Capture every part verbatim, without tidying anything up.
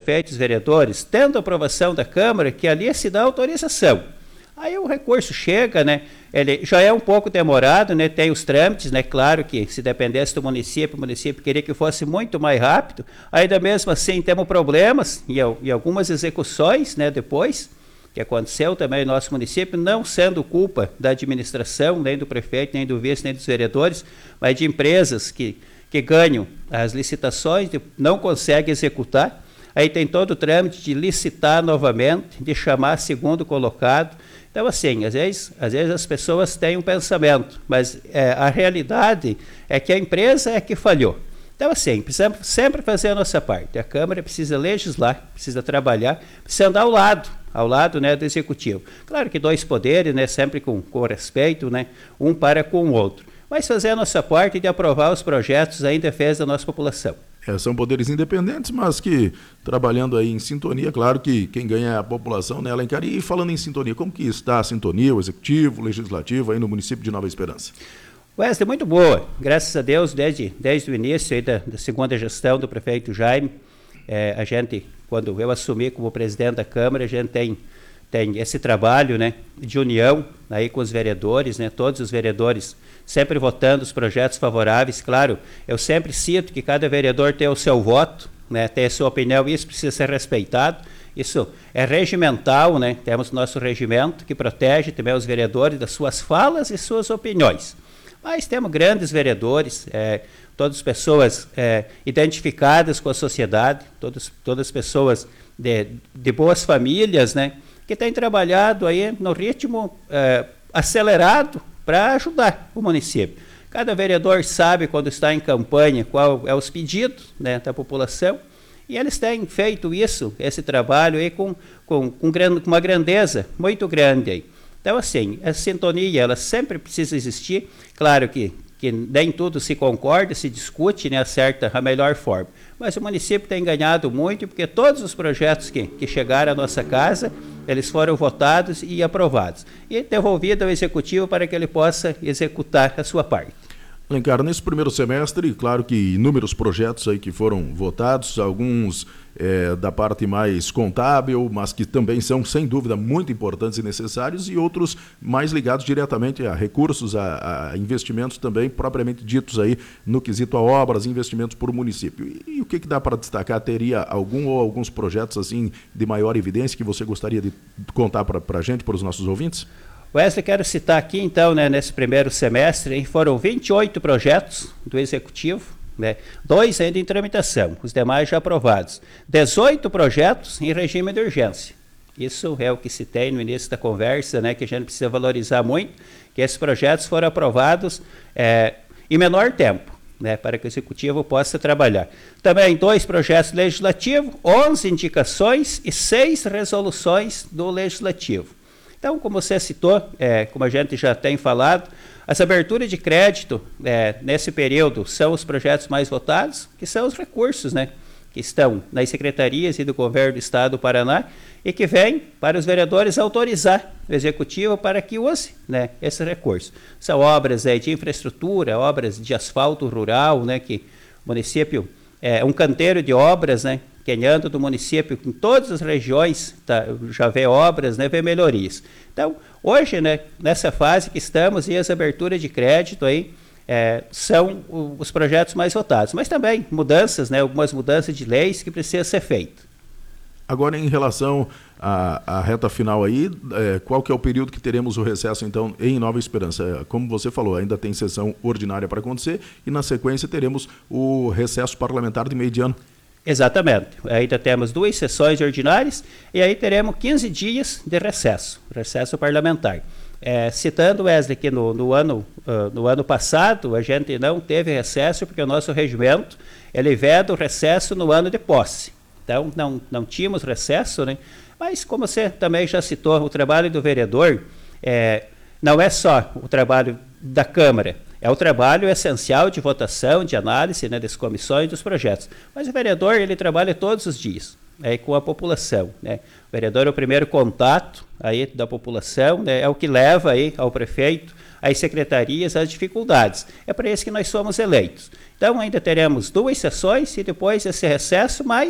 prefeito e os vereadores, tendo a aprovação da Câmara, que ali se dá autorização. Aí o recurso chega, né? Ele já é um pouco demorado, né? Tem os trâmites, né? Claro que se dependesse do município, o município queria que fosse muito mais rápido. Ainda mesmo assim temos problemas e, e algumas execuções, né? Depois que aconteceu também no nosso município, não sendo culpa da administração, nem do prefeito, nem do vice, nem dos vereadores, mas de empresas que, que ganham as licitações, não conseguem executar. Aí tem todo o trâmite de licitar novamente, de chamar segundo colocado. Então, assim, às vezes, às vezes as pessoas têm um pensamento, mas é, a realidade é que a empresa é que falhou. Então, assim, precisamos sempre fazer a nossa parte. A Câmara precisa legislar, precisa trabalhar, precisa andar ao lado, ao lado, né, do Executivo. Claro que dois poderes, né, sempre com, com respeito, né, um para com o outro. Mas fazer a nossa parte de aprovar os projetos aí em defesa da nossa população. É, são poderes independentes, mas que trabalhando aí em sintonia, claro que quem ganha é a população, né, Alencar? E falando em sintonia, como que está a sintonia, o executivo, o legislativo aí no município de Nova Esperança? Wesley, muito boa, graças a Deus, desde, desde o início aí da, da segunda gestão do prefeito Jaime, é, a gente, quando eu assumi como presidente da Câmara, a gente tem, tem esse trabalho, né, de união aí com os vereadores, né, todos os vereadores sempre votando os projetos favoráveis. Claro, eu sempre cito que cada vereador tem o seu voto, né, tem a sua opinião, e isso precisa ser respeitado. Isso é regimental, né? Temos o nosso regimento que protege também os vereadores das suas falas e suas opiniões. Mas temos grandes vereadores, é, todas pessoas é, identificadas com a sociedade, todas, todas pessoas de, de boas famílias, né, que têm trabalhado aí no ritmo é, acelerado para ajudar o município. Cada vereador sabe, quando está em campanha, qual é os pedidos, né, da população, e eles têm feito isso, esse trabalho aí com, com, com, com uma grandeza muito grande aí. Então, assim, a sintonia, ela sempre precisa existir. Claro que, que nem tudo se concorda, se discute, né, acerta a melhor forma. Mas o município tem ganhado muito, porque todos os projetos que, que chegaram à nossa casa, eles foram votados e aprovados. E devolvido ao Executivo para que ele possa executar a sua parte. Alencar, nesse primeiro semestre, claro que inúmeros projetos aí que foram votados, alguns é, da parte mais contábil, mas que também são, sem dúvida, muito importantes e necessários, e outros mais ligados diretamente a recursos, a, a investimentos também, propriamente ditos aí no quesito a obras, investimentos por município. E, e o que, que dá para destacar? Teria algum ou alguns projetos assim de maior evidência que você gostaria de contar para a gente, para os nossos ouvintes? Wesley, quero citar aqui, então, né, nesse primeiro semestre, hein, foram vinte e oito projetos do Executivo, né, dois ainda em tramitação, os demais já aprovados. dezoito projetos em regime de urgência. Isso é o que citei no início da conversa, né, que a gente precisa valorizar muito, que esses projetos foram aprovados é, em menor tempo, né, para que o Executivo possa trabalhar. Também dois projetos legislativos, onze indicações e seis resoluções do Legislativo. Então, como você citou, é, como a gente já tem falado, as aberturas de crédito é, nesse período são os projetos mais votados, que são os recursos, né, que estão nas secretarias e do Governo do Estado do Paraná e que vêm para os vereadores autorizar o Executivo para que use, né, esse recurso. São obras é, de infraestrutura, obras de asfalto rural, né, que o município é um canteiro de obras, né, quenhando do município, em todas as regiões, tá, já vê obras, né, vê melhorias. Então, hoje, né, nessa fase que estamos, e as aberturas de crédito aí, é, são o, os projetos mais votados. Mas também mudanças, né, algumas mudanças de leis que precisam ser feitas. Agora, em relação à, à reta final aí, é, qual que é o período que teremos o recesso, então, em Nova Esperança? Como você falou, ainda tem sessão ordinária para acontecer e, na sequência, teremos o recesso parlamentar de meio de ano. Exatamente. Ainda temos duas sessões ordinárias e aí teremos quinze dias de recesso, recesso parlamentar. É, citando, Wesley, que no, no, ano, uh, no ano passado a gente não teve recesso porque o nosso regimento ele veda o recesso no ano de posse. Então, não, não tínhamos recesso, né? Mas, como você também já citou, o trabalho do vereador é, não é só o trabalho da Câmara, é o trabalho essencial de votação, de análise, né, das comissões e dos projetos. Mas o vereador, ele trabalha todos os dias, né, com a população, né? O vereador é o primeiro contato aí da população, né, é o que leva aí ao prefeito, às secretarias, às dificuldades. É para isso que nós somos eleitos. Então, ainda teremos duas sessões e depois esse recesso, mas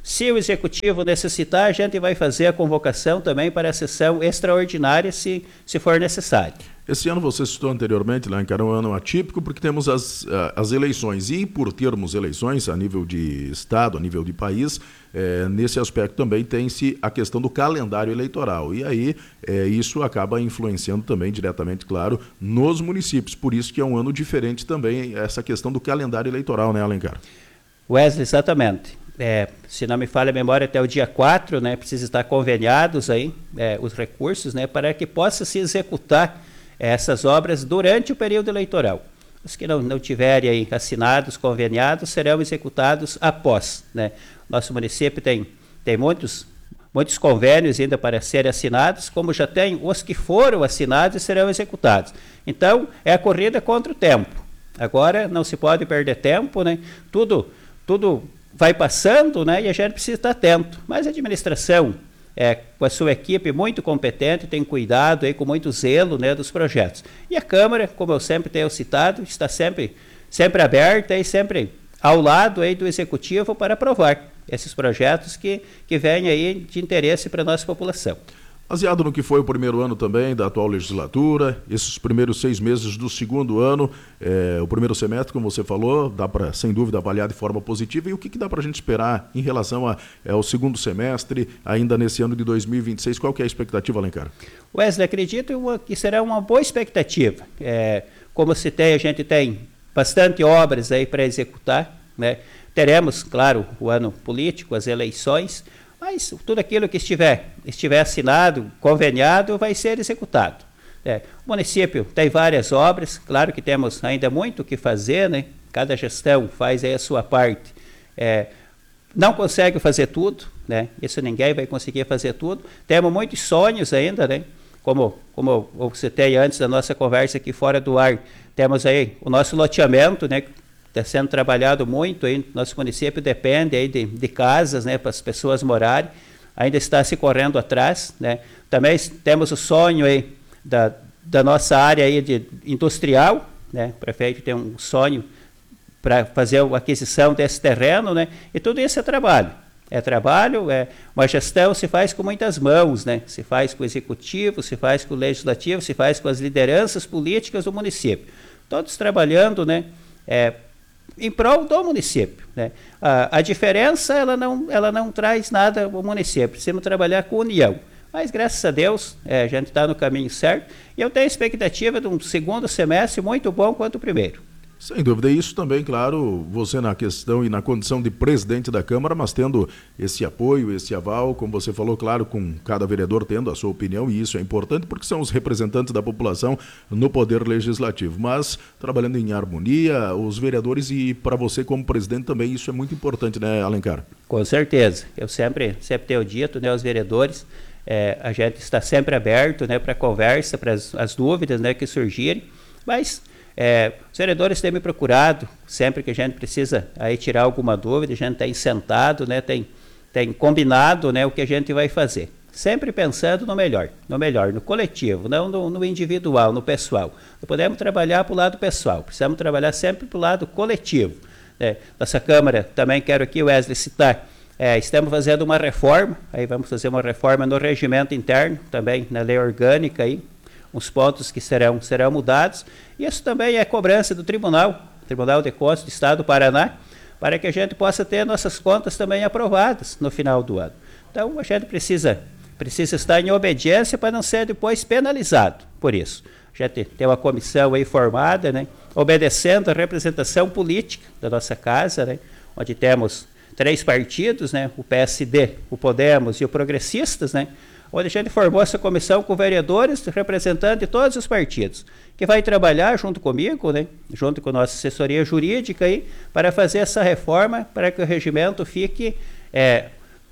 Se o Executivo necessitar, a gente vai fazer a convocação também para a sessão extraordinária, se, se for necessário. Esse ano você citou anteriormente, Alencar, é um ano atípico porque temos as, as eleições e por termos eleições a nível de Estado, a nível de país, é, nesse aspecto também tem-se a questão do calendário eleitoral e aí é, isso acaba influenciando também diretamente, claro, nos municípios, por isso que é um ano diferente também essa questão do calendário eleitoral, né, Alencar? Wesley, exatamente. É, se não me falha a memória, até o dia quatro, né, precisa estar conveniados aí, é, os recursos, né, para que possa se executar essas obras durante o período eleitoral. Os que não, não tiverem aí assinados, conveniados, serão executados após, né? Nosso município tem, tem muitos, muitos convênios ainda para serem assinados, como já tem os que foram assinados e serão executados. Então, é a corrida contra o tempo. Agora, não se pode perder tempo, né? Tudo, tudo vai passando, né? E a gente precisa estar atento. Mas a administração, É, com a sua equipe muito competente, tem cuidado aí com muito zelo, né, dos projetos. E a Câmara, como eu sempre tenho citado, está sempre, sempre aberta e sempre ao lado aí do Executivo para aprovar esses projetos que, que vêm aí de interesse para a nossa população. Baseado no que foi o primeiro ano também da atual legislatura, esses primeiros seis meses do segundo ano, é, o primeiro semestre, como você falou, dá para, sem dúvida, avaliar de forma positiva. E o que, que dá para a gente esperar em relação a, é, ao segundo semestre, ainda nesse ano de dois mil e vinte e seis? Qual que é a expectativa, Alencar? Wesley, acredito que será uma boa expectativa. É, como citei, a gente tem bastante obras aí para executar, né? Teremos, claro, o ano político, as eleições, mas tudo aquilo que estiver, estiver assinado, conveniado, vai ser executado. É, o município tem várias obras, claro que temos ainda muito o que fazer, né? Cada gestão faz aí a sua parte. É, não consegue fazer tudo, né? Isso ninguém vai conseguir fazer tudo. Temos muitos sonhos ainda, né? Como, como eu citei antes da nossa conversa aqui fora do ar, temos aí o nosso loteamento, né? Está sendo trabalhado muito aí, nosso município depende aí de, de casas, né, para as pessoas morarem, ainda está se correndo atrás, né. Também temos o sonho aí da, da nossa área aí de industrial, né, o prefeito tem um sonho para fazer a aquisição desse terreno, né, e tudo isso é trabalho, é trabalho, é uma gestão se faz com muitas mãos, né, se faz com o executivo, se faz com o legislativo, se faz com as lideranças políticas do município, todos trabalhando, né, é, em prol do município, né? A, a diferença, ela não, ela não traz nada ao município, precisamos trabalhar com união. Mas, graças a Deus, é, a gente está no caminho certo e eu tenho a expectativa de um segundo semestre muito bom quanto o primeiro. Sem dúvida, e isso também, claro, você na questão e na condição de presidente da Câmara, mas tendo esse apoio, esse aval, como você falou, claro, com cada vereador tendo a sua opinião, e isso é importante porque são os representantes da população no Poder Legislativo, mas trabalhando em harmonia, os vereadores, e para você como presidente também isso é muito importante, né, Alencar? Com certeza, eu sempre, sempre tenho dito, né, aos vereadores, é, a gente está sempre aberto, né, para conversa, para as, as dúvidas, né, que surgirem, mas... É, os vereadores têm me procurado, sempre que a gente precisa aí tirar alguma dúvida, a gente tem sentado, né, tem, tem combinado, né, o que a gente vai fazer. Sempre pensando no melhor, no melhor, no coletivo, não no, no individual, no pessoal. Não podemos trabalhar para o lado pessoal, precisamos trabalhar sempre para o lado coletivo. Né. Nossa Câmara, também quero aqui, Wesley, citar, é, estamos fazendo uma reforma, aí vamos fazer uma reforma no regimento interno, também na lei orgânica aí, uns pontos que serão, serão mudados, e isso também é cobrança do Tribunal, Tribunal de Contas do Estado do Paraná, para que a gente possa ter nossas contas também aprovadas no final do ano. Então, a gente precisa, precisa estar em obediência para não ser depois penalizado por isso. A gente tem uma comissão aí formada, né, obedecendo a representação política da nossa casa, né, onde temos três partidos, né, o P S D, o Podemos e o Progressistas, né, onde a gente formou essa comissão com vereadores, representantes de todos os partidos, que vai trabalhar junto comigo, né, junto com a nossa assessoria jurídica, aí, para fazer essa reforma, para que o regimento fique, é,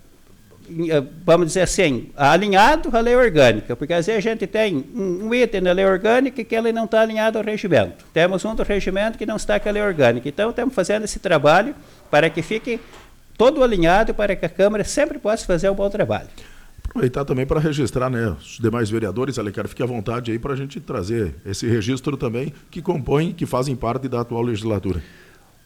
vamos dizer assim, alinhado à lei orgânica, porque às vezes a gente tem um, um item da lei orgânica que ele não está alinhado ao regimento. Temos um do regimento que não está com a lei orgânica. Então, estamos fazendo esse trabalho para que fique todo alinhado, para que a Câmara sempre possa fazer um bom trabalho. Aproveitar também para registrar, né, os demais vereadores, Alencar, fique à vontade aí para a gente trazer esse registro também que compõe, que fazem parte da atual legislatura.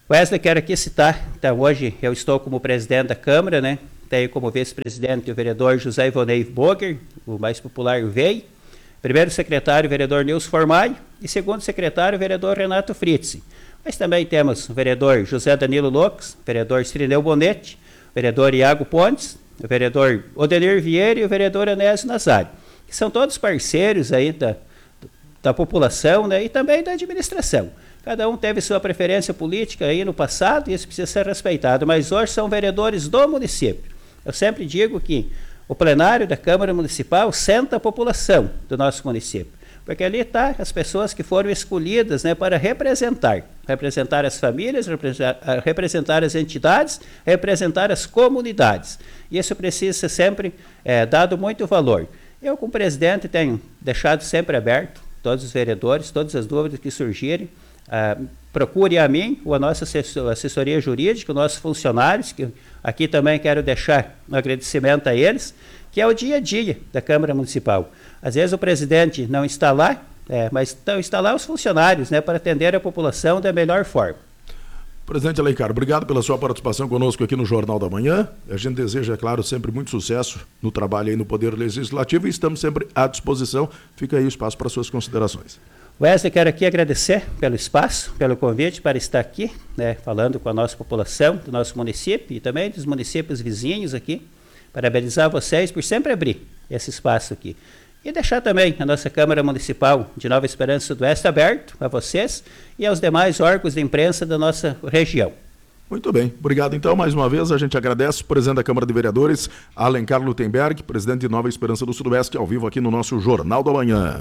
Wesley, quero aqui citar, então hoje eu estou como presidente da Câmara, né? Tenho como vice-presidente o vereador José Ivonei Boger, o mais popular V E I, primeiro secretário o vereador Nilson Formalho e segundo secretário o vereador Renato Fritz. Mas também temos o vereador José Danilo Locos, o vereador Cirineu Bonetti, o vereador Iago Pontes, o vereador Odenir Vieira e o vereador Anésio Nazário, que são todos parceiros aí da, da população, né, e também da administração. Cada um teve sua preferência política aí no passado e isso precisa ser respeitado, mas hoje são vereadores do município. Eu sempre digo que o plenário da Câmara Municipal senta a população do nosso município, porque ali está as pessoas que foram escolhidas, né, para representar, representar as famílias, representar, representar as entidades, representar as comunidades. E isso precisa ser sempre é, dado muito valor. Eu, como presidente, tenho deixado sempre aberto todos os vereadores, todas as dúvidas que surgirem. Uh, procure a mim ou a nossa assessoria jurídica, os nossos funcionários, que aqui também quero deixar um agradecimento a eles, que é o dia a dia da Câmara Municipal. Às vezes o presidente não está lá, é, mas estão, está lá os funcionários, né, para atender a população da melhor forma. Presidente Alencar, obrigado pela sua participação conosco aqui no Jornal da Manhã. A gente deseja, é claro, sempre muito sucesso no trabalho aí no Poder Legislativo e estamos sempre à disposição. Fica aí o espaço para suas considerações. Wesley, quero aqui agradecer pelo espaço, pelo convite para estar aqui, né, falando com a nossa população, do nosso município e também dos municípios vizinhos aqui. Parabenizar vocês por sempre abrir esse espaço aqui. E deixar também a nossa Câmara Municipal de Nova Esperança Sudoeste aberto a vocês e aos demais órgãos de imprensa da nossa região. Muito bem, obrigado então mais uma vez, a gente agradece o presidente da Câmara de Vereadores, Alencar Lutemberg, presidente de Nova Esperança do Sudoeste, ao vivo aqui no nosso Jornal da Manhã.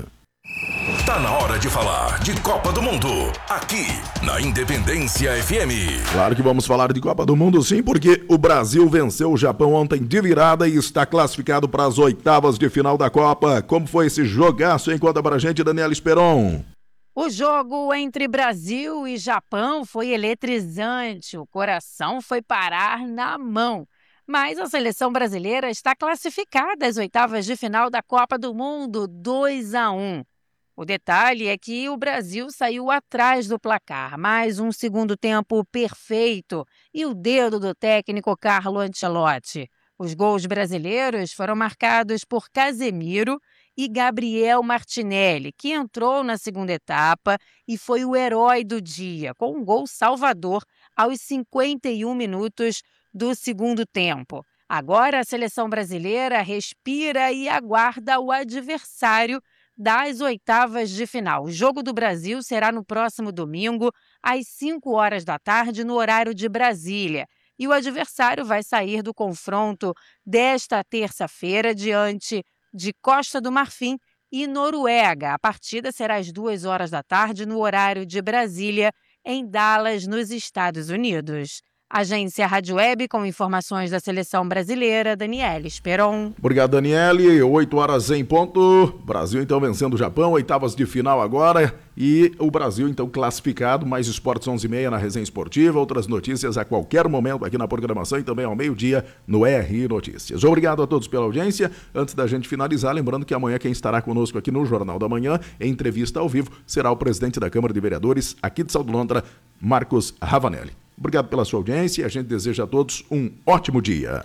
Tá na hora de falar de Copa do Mundo, aqui na Independência F M. Claro que vamos falar de Copa do Mundo sim, porque o Brasil venceu o Japão ontem de virada e está classificado para as oitavas de final da Copa. Como foi esse jogaço, hein? Conta pra gente, Daniela Esperon. O jogo entre Brasil e Japão foi eletrizante, o coração foi parar na mão. Mas a seleção brasileira está classificada às oitavas de final da Copa do Mundo, dois a um. O detalhe é que o Brasil saiu atrás do placar, mais um segundo tempo perfeito e o dedo do técnico Carlo Ancelotti. Os gols brasileiros foram marcados por Casemiro e Gabriel Martinelli, que entrou na segunda etapa e foi o herói do dia, com um gol salvador aos cinquenta e um minutos do segundo tempo. Agora a seleção brasileira respira e aguarda o adversário das oitavas de final. O jogo do Brasil será no próximo domingo, às cinco horas da tarde, no horário de Brasília. E o adversário vai sair do confronto desta terça-feira diante de Costa do Marfim e Noruega. A partida será às duas horas da tarde, no horário de Brasília, em Dallas, nos Estados Unidos. Agência Rádio Web com informações da seleção brasileira, Daniela Esperon. Obrigado, Daniele. oito horas em ponto. Brasil então vencendo o Japão, oitavas de final agora. E o Brasil então classificado, mais esportes onze e meia na resenha esportiva. Outras notícias a qualquer momento aqui na programação e também ao meio-dia no R I Notícias. Obrigado a todos pela audiência. Antes da gente finalizar, lembrando que amanhã quem estará conosco aqui no Jornal da Manhã, em entrevista ao vivo, será o presidente da Câmara de Vereadores aqui de São Londra, Marcos Ravanelli. Obrigado pela sua audiência e a gente deseja a todos um ótimo dia.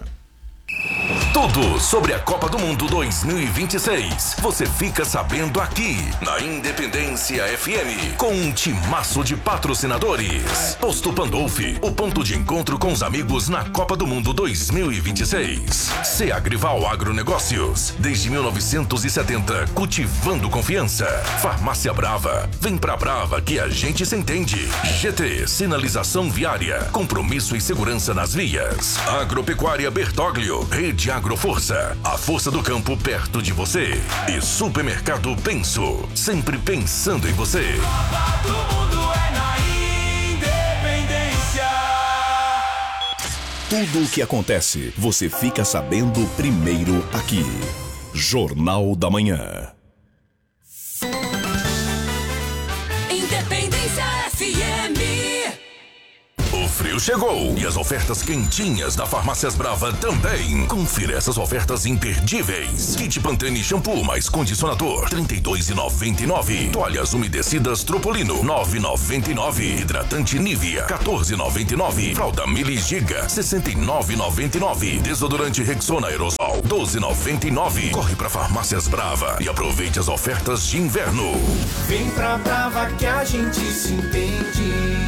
Tudo sobre a Copa do Mundo dois mil e vinte e seis. Você fica sabendo aqui na Independência F M com um timaço de patrocinadores. Posto Pandolfi, o ponto de encontro com os amigos na Copa do Mundo dois mil e vinte e seis. Seagrival Agronegócios, desde mil novecentos e setenta, cultivando confiança. Farmácia Brava, vem pra Brava que a gente se entende. G T, sinalização viária, compromisso e segurança nas vias. Agropecuária Bertoglio, Rede Agroforça, a força do campo perto de você. E Supermercado Penso, sempre pensando em você. Copa do Mundo é na Independência. Tudo o que acontece, você fica sabendo primeiro aqui. Jornal da Manhã. Independência F M. O frio Maio chegou e as ofertas quentinhas da Farmácias Brava também. Confira essas ofertas imperdíveis. Kit Pantene shampoo mais condicionador, trinta e dois reais e noventa e nove centavos. Toalhas umedecidas Tropolino, nove reais e noventa e nove centavos. Hidratante Nivea, quatorze reais e noventa e nove centavos. Fralda Mili Giga, sessenta e nove reais e noventa e nove centavos. Desodorante Rexona Aerosol, doze reais e noventa e nove centavos. Corre pra Farmácias Brava e aproveite as ofertas de inverno. Vem pra Brava que a gente se entende.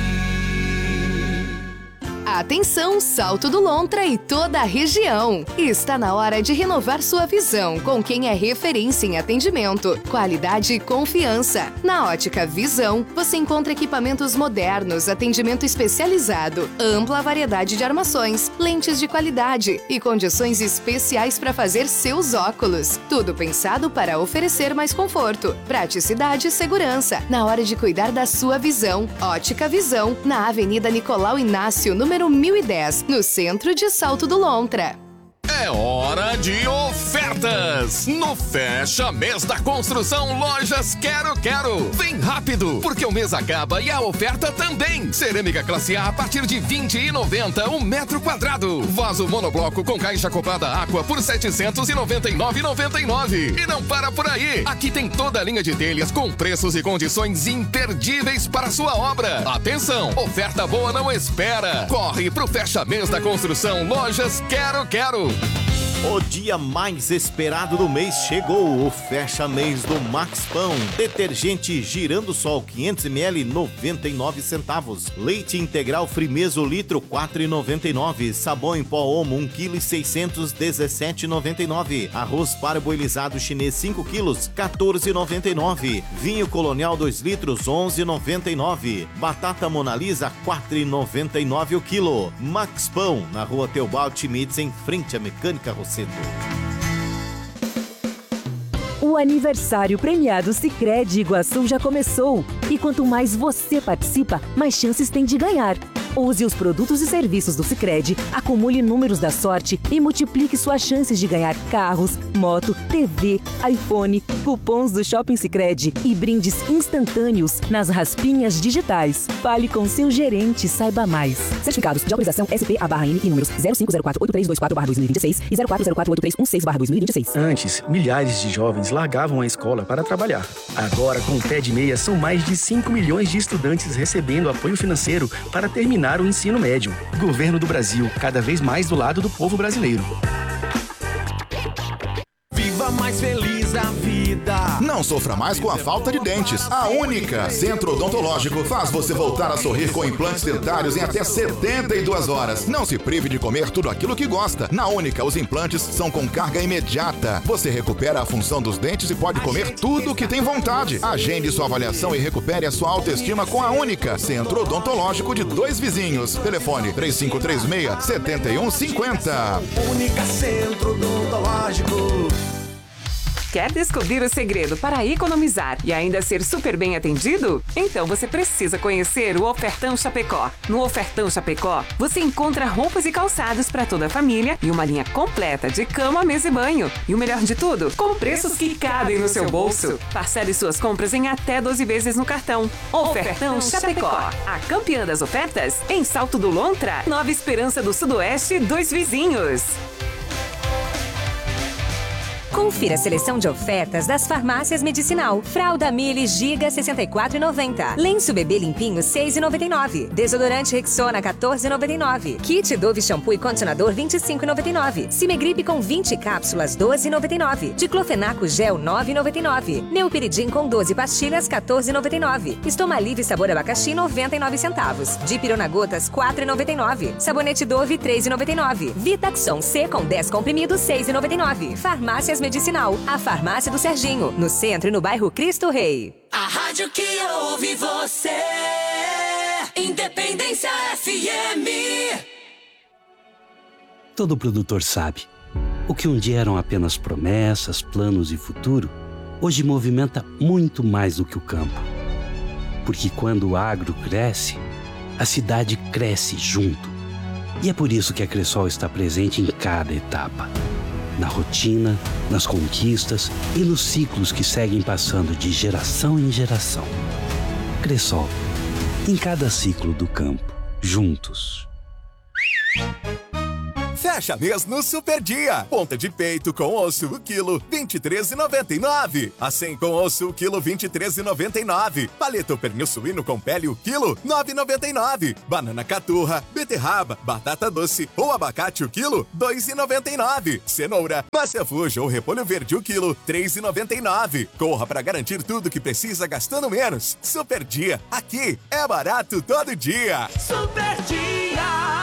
Atenção, Salto do Lontra e toda a região. Está na hora de renovar sua visão com quem é referência em atendimento, qualidade e confiança. Na Ótica Visão, você encontra equipamentos modernos, atendimento especializado, ampla variedade de armações, lentes de qualidade e condições especiais para fazer seus óculos. Tudo pensado para oferecer mais conforto, praticidade e segurança na hora de cuidar da sua visão. Ótica Visão, na Avenida Nicolau Inácio, número mil e dez, no centro de Salto do Lontra. É hora de ofertas! No Fecha Mês da Construção Lojas Quero Quero. Vem rápido, porque o mês acaba e a oferta também. Cerâmica classe A a partir de vinte reais e noventa centavos um metro quadrado. Vaso monobloco com caixa acoplada Aqua por setecentos e noventa e nove reais e noventa e nove centavos. E não para por aí. Aqui tem toda a linha de telhas com preços e condições imperdíveis para sua obra. Atenção, oferta boa não espera. Corre pro Fecha Mês da Construção Lojas Quero Quero. O dia mais esperado do mês chegou, o fecha mês do Max Pão. Detergente Girando Sol quinhentos mililitros, noventa e nove centavos. Leite integral Frimeso litro, quatro reais e noventa e nove centavos. Sabão em pó Omo um quilo, seiscentos e dezessete reais e noventa e nove centavos. Arroz parboilizado chinês cinco quilos, quatorze reais e noventa e nove centavos. Vinho Colonial dois litros, onze reais e noventa e nove centavos. Batata Mona Lisa, quatro reais e noventa e nove centavos o quilo. Max Pão, na rua Teobald Schmitz, em frente à Mecânica Rosseto. O aniversário premiado Sicredi Iguaçu já começou. E quanto mais você participa, mais chances tem de ganhar. Use os produtos e serviços do Sicredi, acumule números da sorte e multiplique suas chances de ganhar carros, moto, T V, iPhone, cupons do Shopping Sicredi e brindes instantâneos nas raspinhas digitais. Fale com seu gerente e saiba mais. Certificados de autorização S P A barra N e números zero cinco zero quatro oito três dois quatro barra dois mil e vinte e seis e zero quatro zero quatro oito três um seis barra dois mil e vinte e seis. Antes, milhares de jovens largavam a escola para trabalhar. Agora, com o Pé de Meia, são mais de cinco milhões de estudantes recebendo apoio financeiro para terminar o ensino médio. Governo do Brasil, cada vez mais do lado do povo brasileiro. Viva mais feliz a vida. Não sofra mais com a falta de dentes. A Única Centro Odontológico faz você voltar a sorrir com implantes dentários em até setenta e duas horas. Não se prive de comer tudo aquilo que gosta. Na Única, os implantes são com carga imediata. Você recupera a função dos dentes e pode comer tudo o que tem vontade. Agende sua avaliação e recupere a sua autoestima com a Única Centro Odontológico de Dois Vizinhos. Telefone três cinco três seis, sete um cinco zero. Única Centro Odontológico. Quer descobrir o segredo para economizar e ainda ser super bem atendido? Então você precisa conhecer o Ofertão Chapecó. No Ofertão Chapecó, você encontra roupas e calçados para toda a família e uma linha completa de cama, mesa e banho. E o melhor de tudo, com preços que cabem no seu bolso. Parcele suas compras em até doze vezes no cartão. Ofertão Chapecó, a campeã das ofertas em Salto do Lontra, Nova Esperança do Sudoeste, Dois Vizinhos. Confira a seleção de ofertas das farmácias Medicinal. Fralda Mili Giga sessenta e quatro reais e noventa centavos. Lenço Bebê Limpinho seis reais e noventa e nove centavos. Desodorante Rexona quatorze reais e noventa e nove centavos. Kit Dove Shampoo e Condicionador vinte e cinco reais e noventa e nove centavos. Cimegripe com vinte cápsulas doze reais e noventa e nove centavos. Diclofenaco Gel nove reais e noventa e nove centavos. Neupiridim com doze pastilhas quatorze reais e noventa e nove centavos. Estomalive sabor abacaxi noventa e nove centavos. Dipirona Gotas quatro reais e noventa e nove centavos. Sabonete Dove três reais e noventa e nove centavos. Vitaxon C com dez comprimidos seis reais e noventa e nove centavos. Farmácias Medicinal, a farmácia do Serginho, no centro e no bairro Cristo Rei. A rádio que ouve você, Independência F M. Todo produtor sabe, o que um dia eram apenas promessas, planos e futuro, hoje movimenta muito mais do que o campo. Porque quando o agro cresce, a cidade cresce junto. E é por isso que a Cressol está presente em cada etapa. Na rotina, nas conquistas e nos ciclos que seguem passando de geração em geração. Cressol, em cada ciclo do campo, juntos. Fecha mês no Super Dia. Ponta de peito com osso, o quilo, vinte e três reais e noventa e nove centavos. Acém com osso, o quilo, vinte e três reais e noventa e nove centavos. Paleta ou pernil suíno com pele, o quilo, nove reais e noventa e nove centavos. Banana caturra, beterraba, batata doce ou abacate, o quilo, dois reais e noventa e nove centavos. Cenoura, massa fuja ou repolho verde, o quilo, três reais e noventa e nove centavos. Corra para garantir tudo que precisa gastando menos. Super Dia, aqui é barato todo dia. Super Dia.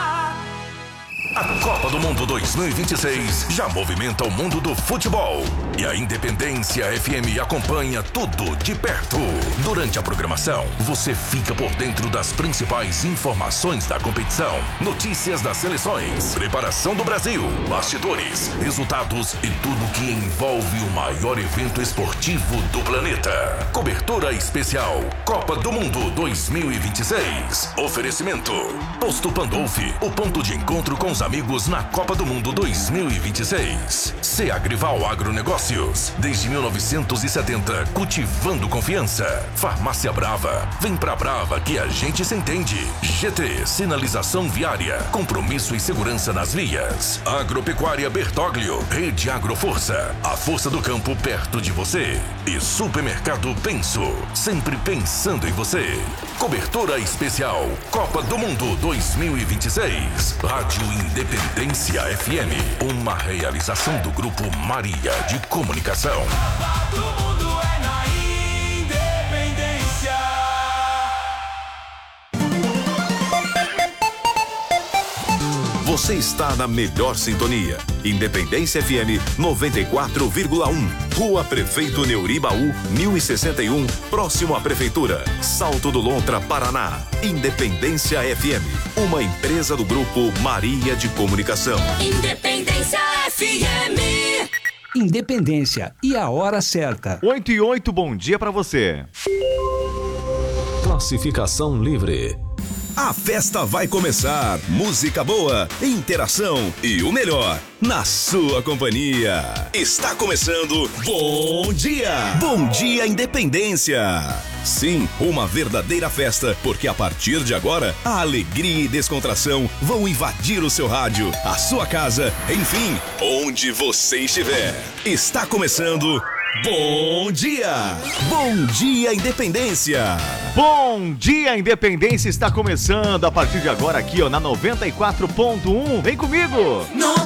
A Copa do Mundo dois mil e vinte e seis já movimenta o mundo do futebol. E a Independência F M acompanha tudo de perto. Durante a programação, você fica por dentro das principais informações da competição, notícias das seleções, preparação do Brasil, bastidores, resultados e tudo que envolve o maior evento esportivo do planeta. Cobertura especial Copa do Mundo dois mil e vinte e seis. Oferecimento Posto Pandolfi, o ponto de encontro com os amigos na Copa do Mundo dois mil e vinte e seis. Seagrival Agronegócios, desde mil novecentos e setenta, cultivando confiança. Farmácia Brava, vem pra Brava que a gente se entende. G T, sinalização viária, compromisso e segurança nas vias. Agropecuária Bertoglio, Rede Agroforça, a força do campo perto de você. E Supermercado Penso, sempre pensando em você. Cobertura especial Copa do Mundo dois mil e vinte e seis. Rádio Independência F M, uma realização do Grupo Maria de Comunicação. Todo mundo é na Independência. Você está na melhor sintonia. Independência F M noventa e quatro vírgula um. Rua Prefeito Neuribaú, mil e sessenta e um, próximo à Prefeitura. Salto do Lontra, Paraná. Independência F M, uma empresa do Grupo Maria de Comunicação. Independência F M. Independência e a hora certa. oito e oito, bom dia pra você. Classificação livre. A festa vai começar. Música boa, interação e o melhor na sua companhia. Está começando Bom Dia! Bom Dia Independência! Sim, uma verdadeira festa, porque a partir de agora, a alegria e descontração vão invadir o seu rádio, a sua casa, enfim, onde você estiver. Está começando Bom Dia! Bom Dia Independência! Bom Dia Independência está começando a partir de agora aqui, ó, na noventa e quatro ponto um. Vem comigo! noventa